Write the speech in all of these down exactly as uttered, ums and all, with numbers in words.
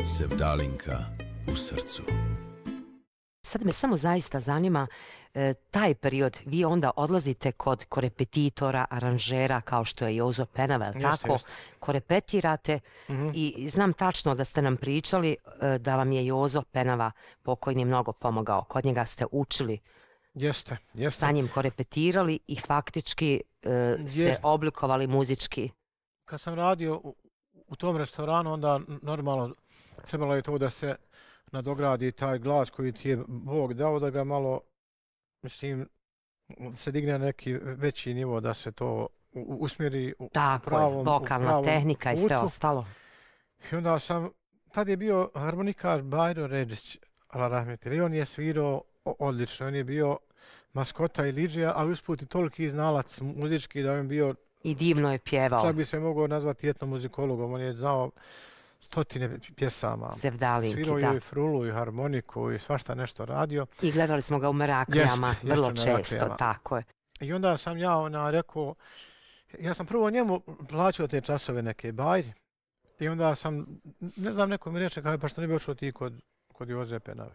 Sevdalinka u srcu. Sad me samo zaista zanima e, taj period, vi onda odlazite kod korepetitora, aranžera kao što je Jozo Penava, jel tako? Jeste. Korepetirate Mhm. i znam tačno da ste nam pričali e, da vam je Jozo Penava pokojni mnogo pomogao. Kod njega ste učili, Jeste, jeste. sa njim korepetirali i faktički e, se Je. oblikovali muzički. Kad sam radio u, u tom restoranu, onda normalno trebalo je to da se nadogradi taj glas koji ti je Bog dao, da ga malo, mislim, se digne na neki veći nivo, da se to u- usmjeri u Tako pravom, je, u vokalna pravom tehnika i sve putu. ostalo. I onda sam, tad je bio harmonikaš Bajro Ređić, ala rahmetir, i on je svirao o- odlično, on je bio maskota i lidžija, ali usput i toliki znalac muzički da je on bio, I divno je pjevao. čak bi se mogao nazvati etnomuzikologom, on je znao stotine pjesama. Sevdalinki, Svirao da. je i frulu i harmoniku i svašta nešto radio. I gledali smo ga u Meraklijama, Jeste, vrlo jeste u često, Meraklijama. tako je. I onda sam ja ona rekao, ja sam prvo njemu plaćao te časove neke bajri i onda sam, ne znam, neko mi reče, kaj, pa što ne bi očeo ti kod, kod Joze Penave.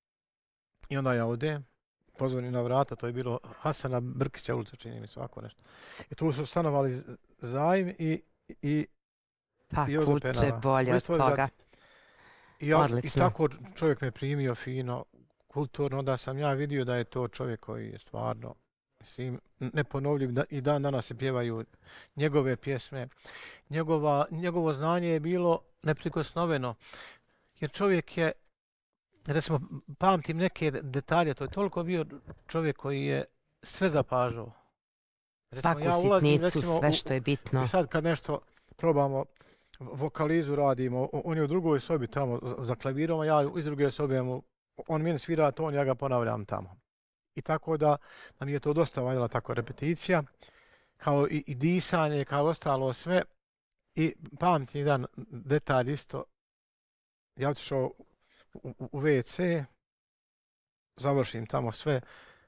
I onda ja odem, pozvoni na vrata, to je bilo Hasana Brkića ulica, čini mi se, ovako nešto. I tu su stanovali Zajm i, i, Pa Jozo kuće Penava. bolje od Isto je toga. zati. I, ja, I Odlično. tako čovjek me primio fino, kulturno, onda sam ja vidio da je to čovjek koji je stvarno, mislim, neponovljiv, da, i dan danas se pjevaju njegove pjesme. Njegova, njegovo znanje je bilo neprikosnoveno, jer čovjek je, recimo, pamtim neke detalje, to je toliko bio čovjek koji je sve zapažao. Recimo, Svaku ja ulazim, sitnicu, recimo, sve u- što je bitno. I sad kad nešto probamo, vokalizu radimo, on je u drugoj sobi tamo za klavirom, a ja iz druge sobe mu, on meni svira ton, ja ga ponavljam tamo. I tako da nam je to dosta valjala tako repeticija, kao i, i disanje, kao ostalo sve. I pamtim jedan detalj isto, ja otišao u, u, u ve ce, završim tamo sve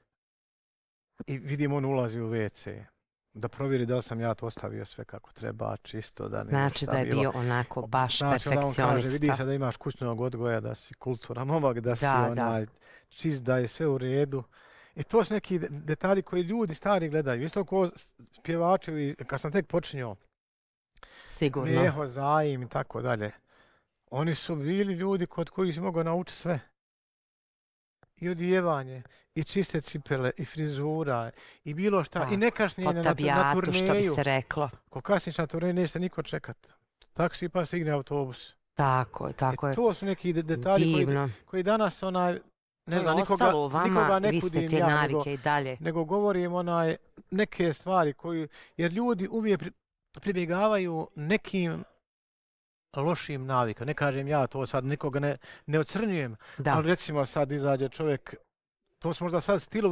i vidim on ulazi u ve ce. Da provjeri da li sam ja to ostavio sve kako treba, čisto, da nije Znači šta da je bilo. bio onako baš Znači, onda on kaže, vidi se perfekcionista. da imaš kućnog odgoja, da si kulturan momak, da si Da, da. onaj čist, da je sve u redu. I to su neki de- detalji koji ljudi stari gledaju. Isto ko s- pjevačevi, kad sam tek počinjao, Sigurno. Meho, Zajim i tako dalje. Oni su bili ljudi kod kojih si mogao naučiti sve. I odijevanje, i čiste cipele, i frizura, i bilo šta. Da. I nekašnjenje na, tu- na Potabijatu, što bi turneju. se reklo. Ko kasniš na turneju, neće se niko čekat. Taksi pa stigne autobus. Tako je, tako E, je. to su neki de- detalji koji, Divno. koji danas onaj, To ne je znam, nikoga, ostalo u vama, nikoga ne vi ste kudim te ja, navike nego, i dalje. nego govorim onaj neke stvari koji, jer ljudi uvijek pri, pribjegavaju nekim lošim navikama. Ne kažem ja to sad, nikoga ne, ne ocrnjujem, Da. ali recimo sad izađe čovjek, to su možda sad stilovi